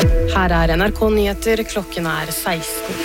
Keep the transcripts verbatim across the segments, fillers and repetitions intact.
Her er N R K Nyheter, klokken er seksten.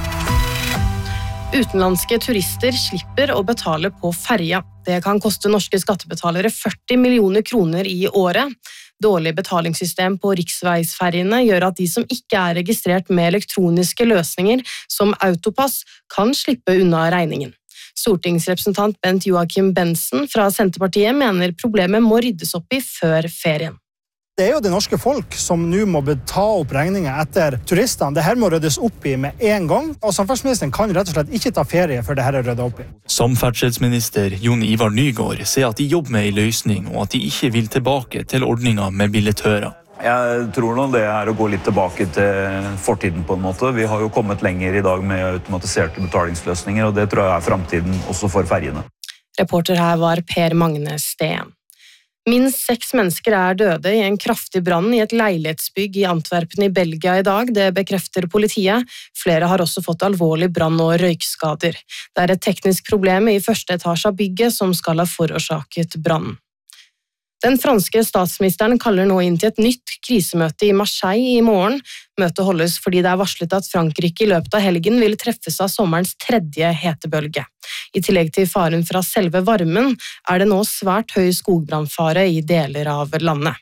Utenlandske turister slipper å betale på ferja. Det kan koste norske skattebetalere førti millioner kroner i året. Dårlig betalingssystem på riksveisferjene gjør at de som ikke er registrert med elektroniske løsninger som Autopass, kan slippe unna regningen. Stortingsrepresentant Bent Joachim Bensen fra Senterpartiet mener problemet må ryddes opp i før ferien. Det er jo det norske folk som nå må ta opp regninger etter turistene. Det her må ryddes opp i med en gang, og samferdselsministeren kan rett og slett ikke ta ferie før det her er ryddet opp i. Samferdselsminister Jon Ivar Nygård sier at de jobber med en løsning, og at de ikke vil tilbake til ordningen med billettører. Jeg tror nå det er å gå litt tilbake til fortiden på en måte. Vi har jo kommet lenger i dag med automatiserte betalingsløsninger, og det tror jeg er fremtiden også for ferjene. Reporter her var Per Magne Steen. Minst seks mennesker er døde i en kraftig brann i et leilighetsbygg i Antwerpen i Belgia i dag, det bekrefter politiet. Flere har også fått alvorlig brann- og røykskader. Det er et teknisk problem i første etasje av bygget som skal ha forårsaket brannen. Den franske statsministeren kaller nå inn til et nytt krisemøte i Marseille i morgen. Møtet holdes fordi det er varslet at Frankrike i løpet av helgen vil treffes av sommerens tredje hetebølge. I tillegg til faren fra selve varmen er det nå svært høy skogbrannfare i deler av landet.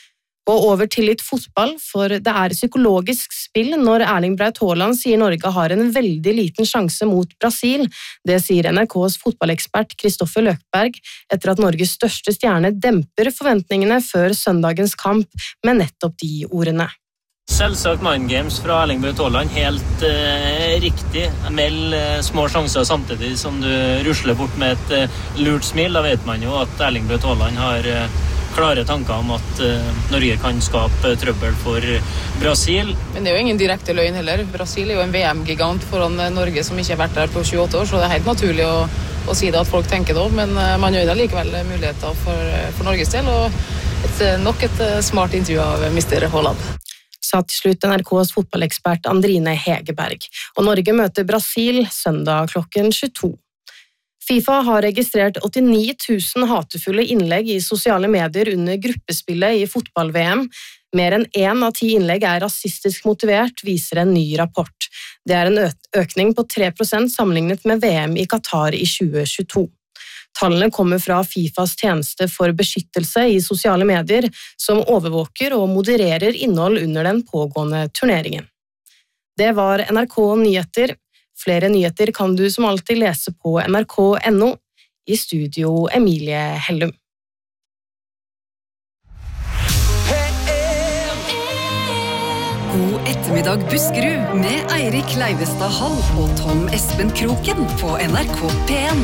Og over til litt fotball, for det er psykologisk spill når Erling Braut Haaland sier Norge har en veldig liten sjanse mot Brasil. Det sier N R K's fotballekspert Kristoffer Løkberg etter at Norges største stjerne demper forventningene før søndagens kamp med nettopp de ordene. Selvsagt mind games fra Erling Braut Haaland, helt eh, riktig. Meld eh, små sjanser samtidig som du rusler bort med et eh, lurt smil. Da vet man jo at Erling Braut Haaland har eh, klare tanker om at uh, Norge kan skape uh, trøbbel for Brasil. Men det er jo ingen direkte løgn heller. Brasil er jo en V M-gigant foran uh, Norge som ikke har vært der på tjueåtte år, så det er helt naturlig å, å si det at folk tenker det også, men uh, man gjør det likevel muligheter for, uh, for Norges del, og et, uh, nok et uh, smart intervju av uh, mister Haaland. Sa til slutt N R K's fotballekspert Andrine Hegerberg. Og Norge møter Brasil søndag klokken tjueto. FIFA har registrert åttini tusen hatefulle innlegg i sosiale medier under gruppespillet i fotball-V M. Mer enn én av ti innlegg er rasistisk motivert, viser en ny rapport. Det er en økning på tre prosent sammenlignet med V M i Qatar i tjue tjueto. Tallene kommer fra FIFAs tjeneste for beskyttelse i sosiale medier, som overvåker og modererer innhold under den pågående turneringen. Det var N R K Nyheter. Flere nyheter kan du som alltid lese på N R K punktum N O. I studio Emilie Hellum. God ettermiddag Buskerud med Eirik Leivestad Hall og Tom Espen Kroken på N R K P en.